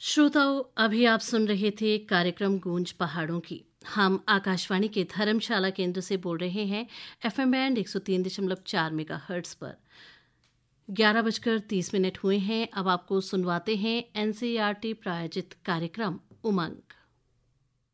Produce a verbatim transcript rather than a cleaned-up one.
श्रोताओं, अभी आप सुन रहे थे कार्यक्रम गूंज पहाड़ों की। हम आकाशवाणी के धर्मशाला केंद्र से बोल रहे हैं एफएम बैंड एक सौ तीन दशमलव चार मेगा हर्ट्स पर। ग्यारह बजकर तीस मिनट हुए हैं। अब आपको सुनवाते हैं एनसीईआरटी प्रायोजित कार्यक्रम उमंग।